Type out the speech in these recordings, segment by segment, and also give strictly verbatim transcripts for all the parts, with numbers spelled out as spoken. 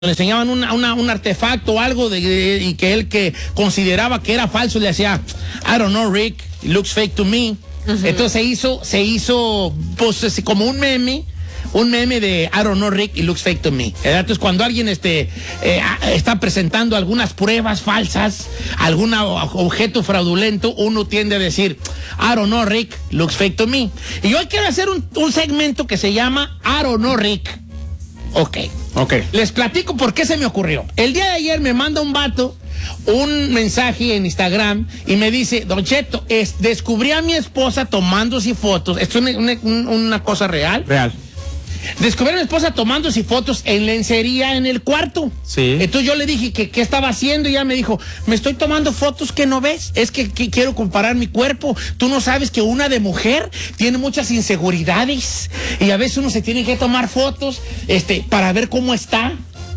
le enseñaban una, una, un artefacto o algo de, de, y que él que consideraba que era falso, le decía, I don't know, Rick, it looks fake to me. Uh-huh. Entonces se hizo, se hizo pues, como un meme, un meme de I don't know, Rick, it looks fake to me. Entonces cuando alguien este, eh, está presentando algunas pruebas falsas, algún objeto fraudulento, uno tiende a decir, I don't know, Rick, looks fake to me. Y hoy quiero hacer un, un segmento que se llama I don't know, Rick. Ok. Ok. Les platico por qué se me ocurrió. El día de ayer me manda un vato un mensaje en Instagram y me dice, Don Cheto, es, descubrí a mi esposa tomándose fotos. Esto es una, una, una cosa real. Real. Descubrí a mi esposa tomándose fotos en lencería en el cuarto. Sí. Entonces yo le dije que qué estaba haciendo y ella me dijo, me estoy tomando fotos que no ves. Es que, que quiero comparar mi cuerpo. Tú no sabes que una de mujer tiene muchas inseguridades y a veces uno se tiene que tomar fotos este, para ver cómo está.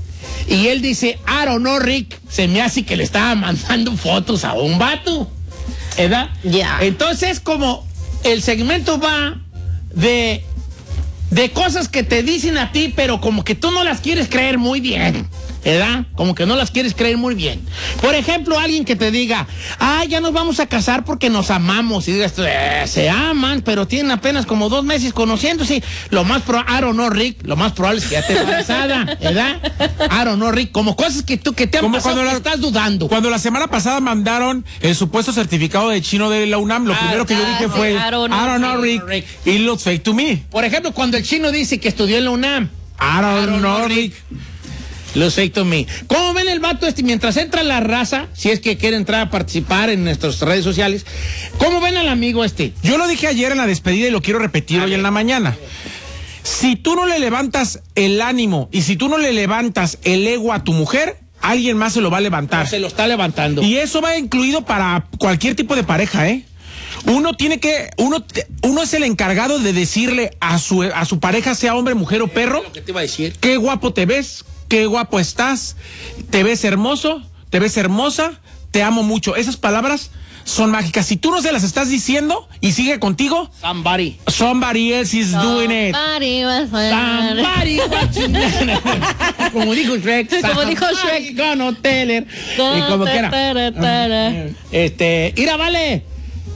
Y él dice, I don't know, Rick, se me hace que le estaba mandando fotos a un vato. ¿Verdad? Ya. Yeah. Entonces como el segmento va de... de cosas que te dicen a ti, pero como que tú no las quieres creer muy bien, ¿verdad? Como que no las quieres creer muy bien. Por ejemplo, alguien que te diga, ah, ya nos vamos a casar porque nos amamos. Y digas, eh, se aman, pero tienen apenas como dos meses conociéndose. Lo más probable, I don't know, Rick, lo más probable es que ya esté embarazada, ¿verdad? I don't know, Rick, como cosas que tú que te han pasado cuando que la, estás dudando. Cuando la semana pasada mandaron el supuesto certificado de chino de la UNAM, lo ah, primero que ah, yo dije fue, I don't know, I don't know Rick, Rick, it looks fake to me. Por ejemplo, cuando el chino dice que estudió en la UNAM, I don't, I don't know, Rick. Rick. Los fake to me. ¿Cómo ven el vato este? Mientras entra la raza, si es que quiere entrar a participar en nuestras redes sociales, ¿cómo ven al amigo este? Yo lo dije ayer en la despedida y lo quiero repetir hoy en la mañana. Si tú no le levantas el ánimo y si tú no le levantas el ego a tu mujer, alguien más se lo va a levantar. No, se lo está levantando. Y eso va incluido para cualquier tipo de pareja, ¿eh? Uno tiene que, uno, uno es el encargado de decirle a su, a su pareja, sea hombre, mujer o perro, ¿Qué te iba a decir? Qué guapo te ves, qué guapo estás, te ves hermoso, te ves hermosa, te amo mucho. Esas palabras son mágicas. Si tú no se las estás diciendo y sigue contigo, somebody, somebody else is doing it. Somebody watching. Como dijo Shrek. Como dijo Shrek. Gonna tell her. Y como quiera. Este, mira, vale.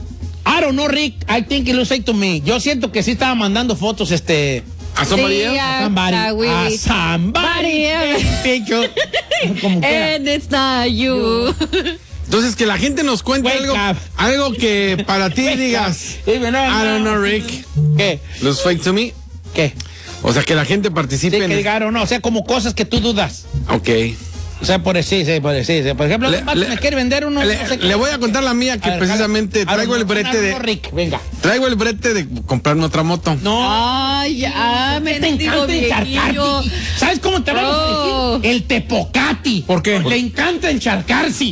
I don't know, Rick. I think it looks fake to me. Yo siento que sí estaba mandando fotos, este... ¿A somebody else? A somebody. A somebody else. Como quiera. And it's not you. Entonces, que la gente nos cuente algo, algo que para ti digas, I don't know, Rick. ¿Qué? ¿Los fake to me? ¿Qué? O sea, que la gente participe sí, en... que diga, o no, o sea, como cosas que tú dudas. Ok. O sea, por sí, sí, por sí, sí. Por ejemplo, le, le, me quiere vender uno. Le, no sé le voy a contar la mía, que ver, precisamente ver, traigo ver, el brete de... Rick, venga. Traigo el brete de comprarme otra moto. No. Ay, ya, me te encanta encharcarte. ¿Sabes cómo te vamos a decir? El Tepocati. ¿Por qué? Le encanta encharcarse.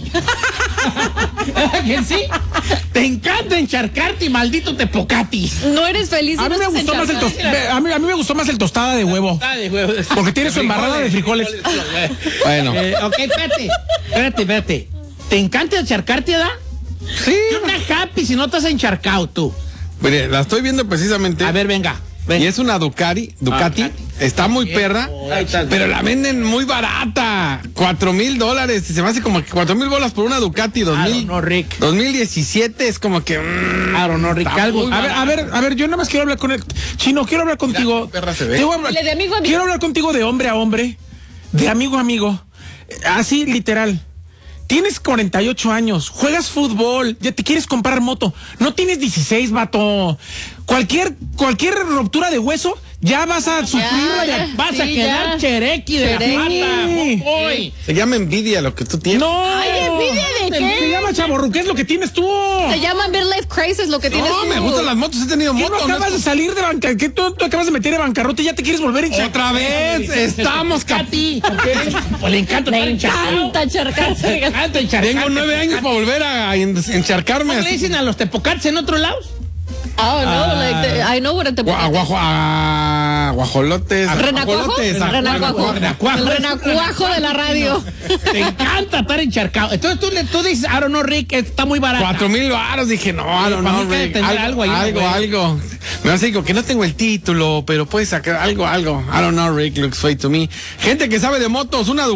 ¿Que sí? Te encanta encharcarte, maldito Tepocati. No eres feliz. A mí, me gustó más el tos, a, mí, a mí me gustó más el tostada de huevo. Tostada de huevo. Porque tiene su embarrada de frijoles. Bueno. Eh, ok, espérate. Espérate, espérate. ¿Te encanta encharcarte, edad? Sí. Tú estás happy si no te has encharcado tú. Mire, la estoy viendo precisamente. A ver, venga. venga. Y es una Ducati. Ducati. Ah, está muy perra. Ay, pero la venden muy barata. Cuatro mil dólares. Se me hace como que cuatro mil bolas por una Ducati. Dos mil, no, Rick. dos mil diecisiete es como que. Mmm, I don't know, Rick. Algo, a ver, a ver, a ver, yo nada más quiero hablar con el Chino, quiero hablar contigo. La perra se ve. Te voy a hablar, de amigo a amigo. Quiero hablar contigo de hombre a hombre, de amigo a amigo. Así, literal. Tienes cuarenta y ocho años, juegas fútbol, ya te quieres comprar moto. No tienes dieciséis, vato. Cualquier, cualquier ruptura de hueso, ya vas a sufrirla. Ya, vas sí, a quedar ya. cherequi de Cherequi. la pata. Hoy. Se llama envidia lo que tú tienes. No. Ay, ¿envidia de qué? Se llama chavorru, ¿qué es lo que tienes tú? Se llama midlife crisis lo que tienes No, tú. me gustan las motos, he tenido ¿Qué motos. no acabas no de salir de bancarrota? ¿Qué tú, tú acabas de meter en bancarrota y ya te quieres volver a hinchar? Otra vez, estamos, Katy. Pues le encanta Le estar encharcado. encanta encharcarse. Le encanta encharcarse. Tengo nueve años para volver a en- encharcarme. ¿Cómo le así. dicen a los tepocates en otros lados? Oh, no, like, the- I know what the... Gua- guajo- ah, guajolotes. ¿Renacuajo? Guajolotes, ah, Renacuajo. Renacuajo. El renacuajo de la radio. Te encanta estar encharcado. Entonces tú, le- tú dices, I don't know, Rick, está muy barato. Cuatro mil varos, dije, no, I don't para know, mí que debe Rick. tener Algo, algo ahí, algo, güey. algo. Me vas a decir que no tengo el título, pero puedes sacar algo, algo. I don't know, Rick, looks fake to me. Gente que sabe de motos, una